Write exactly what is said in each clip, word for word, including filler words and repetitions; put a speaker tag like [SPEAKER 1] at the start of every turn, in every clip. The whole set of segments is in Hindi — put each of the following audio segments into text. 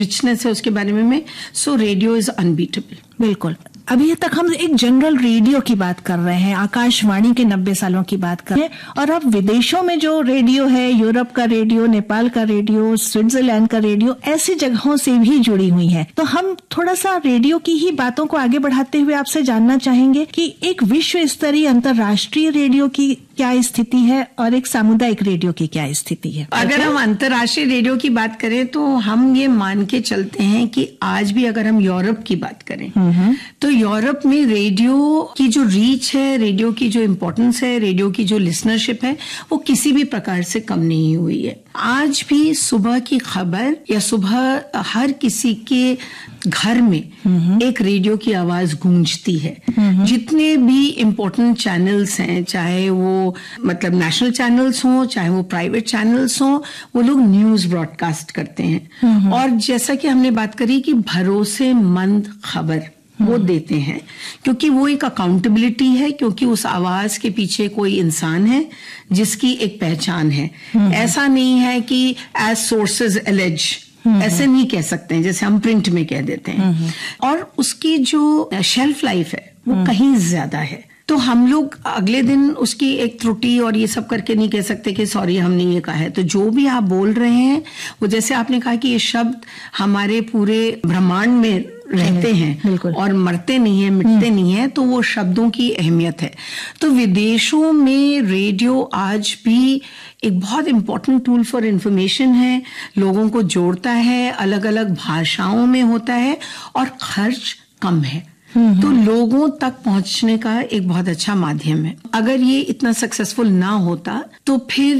[SPEAKER 1] रिचनेस है उसके बारे में में सो रेडियो इज अनबीटेबल।
[SPEAKER 2] बिल्कुल। अभी तक हम एक जनरल रेडियो की बात कर रहे हैं, आकाशवाणी के नब्बे सालों की बात कर रहे हैं, और अब विदेशों में जो रेडियो है, यूरोप का रेडियो, नेपाल का रेडियो, स्विट्जरलैंड का रेडियो, ऐसी जगहों से भी जुड़ी हुई है। तो हम थोड़ा सा रेडियो की ही बातों को आगे बढ़ाते हुए आपसे जानना चाहेंगे कि एक विश्व स्तरीय अंतर्राष्ट्रीय रेडियो की क्या स्थिति है और एक सामुदायिक रेडियो की क्या स्थिति है?
[SPEAKER 1] अगर हम अंतर्राष्ट्रीय रेडियो की बात करें तो हम ये मान के चलते हैं कि आज भी अगर हम यूरोप की बात करें तो यूरोप में रेडियो की जो रीच है, रेडियो की जो इम्पोर्टेंस है, रेडियो की जो लिसनरशिप है, वो किसी भी प्रकार से कम नहीं हुई है। आज भी सुबह की खबर या सुबह हर किसी के घर में एक रेडियो की आवाज गूंजती है। जितने भी इम्पोर्टेंट चैनल्स हैं, चाहे वो मतलब नेशनल चैनल्स हों, चाहे वो प्राइवेट चैनल्स हों, वो लोग न्यूज ब्रॉडकास्ट करते हैं। और जैसा कि हमने बात करी कि भरोसेमंद खबर वो देते हैं, क्योंकि वो एक अकाउंटेबिलिटी है, क्योंकि उस आवाज के पीछे कोई इंसान है जिसकी एक पहचान है। ऐसा नहीं है कि एज सोर्सेज एलिज, ऐसे नहीं कह सकते हैं जैसे हम प्रिंट में कह देते हैं। और उसकी जो शेल्फ लाइफ है वो कहीं ज्यादा है। तो हम लोग अगले दिन उसकी एक त्रुटि और ये सब करके नहीं कह सकते कि सॉरी हमने ये कहा है। तो जो भी आप बोल रहे हैं वो, जैसे आपने कहा कि ये शब्द हमारे पूरे ब्रह्मांड में रहते हैं और मरते नहीं है, मिटते नहीं है, तो वो शब्दों की अहमियत है। तो विदेशों में रेडियो आज भी एक बहुत इंपॉर्टेंट टूल फॉर इंफॉर्मेशन है, लोगों को जोड़ता है, अलग अलग भाषाओं में होता है और खर्च कम है। तो लोगों तक पहुंचने का एक बहुत अच्छा माध्यम है। अगर ये इतना सक्सेसफुल ना होता तो फिर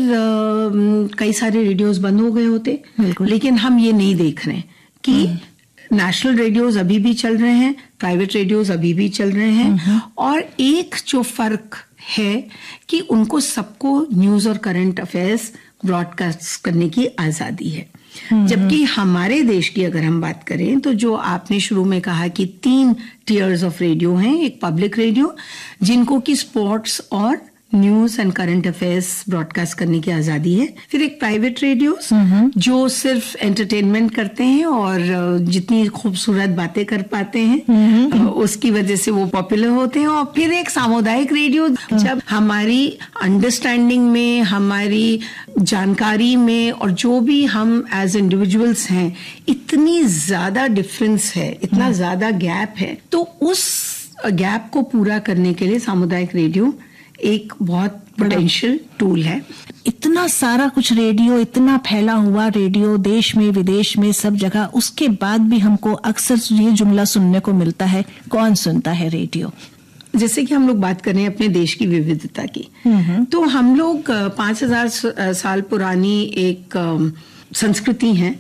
[SPEAKER 1] आ, कई सारे रेडियोस बंद हो गए होते। लेकिन हम ये नहीं देख रहे कि नेशनल रेडियोस अभी भी चल रहे हैं, प्राइवेट रेडियोस अभी भी चल रहे हैं। और एक जो फर्क है कि उनको सबको न्यूज और करंट अफेयर्स ब्रॉडकास्ट करने की आजादी है। जबकि हमारे देश की अगर हम बात करें तो जो आपने शुरू में कहा कि तीन टियर्स ऑफ रेडियो हैं, एक पब्लिक रेडियो जिनको कि स्पोर्ट्स और news and current affairs broadcast करने की आजादी है, फिर एक प्राइवेट रेडियो जो सिर्फ एंटरटेनमेंट करते हैं और जितनी खूबसूरत बातें कर पाते हैं उसकी वजह से वो पॉपुलर होते हैं, और फिर एक सामुदायिक रेडियो जब हमारी अंडरस्टैंडिंग में, हमारी जानकारी में और जो भी हम एज इंडिविजुअल्स हैं इतनी ज्यादा डिफरेंस है, इतना ज्यादा गैप है, तो उस गैप को पूरा करने के लिए सामुदायिक रेडियो एक बहुत पोटेंशियल टूल है।
[SPEAKER 2] इतना सारा कुछ रेडियो, इतना फैला हुआ रेडियो देश में विदेश में सब जगह, उसके बाद भी हमको अक्सर ये जुमला सुनने को मिलता है, कौन सुनता है रेडियो?
[SPEAKER 1] जैसे कि हम लोग बात करें अपने देश की विविधता की, तो हम लोग पांच हजार साल पुरानी एक संस्कृति है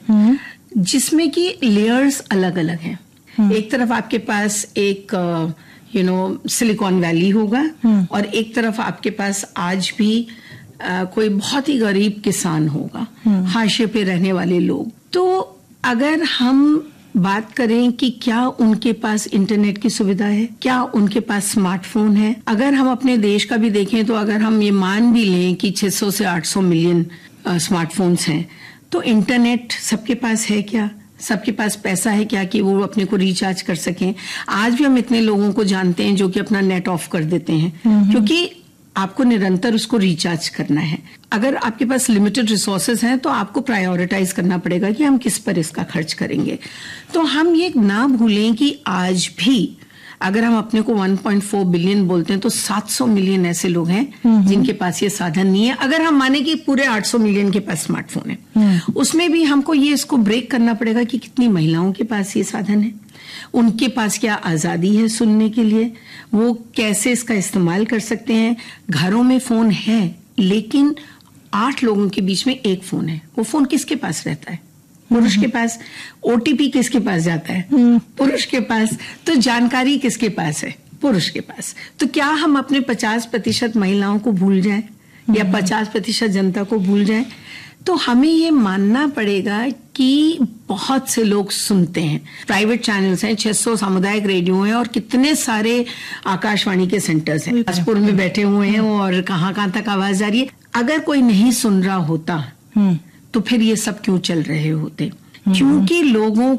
[SPEAKER 1] जिसमें कि लेयर्स अलग अलग हैं। एक तरफ आपके पास एक यू नो सिलिकॉन वैली होगा और एक तरफ आपके पास आज भी आ, कोई बहुत ही गरीब किसान होगा, हाशिए पे रहने वाले लोग। तो अगर हम बात करें कि क्या उनके पास इंटरनेट की सुविधा है, क्या उनके पास स्मार्टफोन है, अगर हम अपने देश का भी देखें तो अगर हम ये मान भी लें कि छह सौ से आठ सौ मिलियन स्मार्टफोन्स हैं, तो इंटरनेट सबके पास है क्या? सबके पास पैसा है क्या कि वो अपने को रिचार्ज कर सकें? आज भी हम इतने लोगों को जानते हैं जो कि अपना नेट ऑफ कर देते हैं क्योंकि आपको निरंतर उसको रिचार्ज करना है। अगर आपके पास लिमिटेड रिसोर्सेज हैं तो आपको प्रायोरिटाइज करना पड़ेगा कि हम किस पर इसका खर्च करेंगे। तो हम ये ना भूलें कि आज भी अगर हम अपने को एक पॉइंट चार बिलियन बोलते हैं तो सात सौ मिलियन ऐसे लोग हैं जिनके पास ये साधन नहीं है। अगर हम माने कि पूरे आठ सौ मिलियन के पास स्मार्टफोन है, उसमें भी हमको ये इसको ब्रेक करना पड़ेगा कि कितनी महिलाओं के पास ये साधन है, उनके पास क्या आजादी है सुनने के लिए, वो कैसे इसका इस्तेमाल कर सकते हैं। घरों में फोन है लेकिन आठ लोगों के बीच में एक फोन है, वो फोन किसके पास रहता है? पुरुष के पास। ओटीपी किसके पास जाता है? पुरुष के पास। तो जानकारी किसके पास है? पुरुष के पास। तो क्या हम अपने पचास प्रतिशत महिलाओं को भूल जाएं या पचास प्रतिशत जनता को भूल जाएं? तो हमें ये मानना पड़ेगा कि बहुत से लोग सुनते हैं। प्राइवेट चैनल्स हैं, छह सौ सामुदायिक रेडियो हैं और कितने सारे आकाशवाणी के सेंटर्स हैं, बिलासपुर में बैठे हुए हैं और कहां कहां तक आवाज जा रही है। अगर कोई नहीं सुन रहा होता तो फिर ये सब क्यों चल रहे होते? क्योंकि लोगों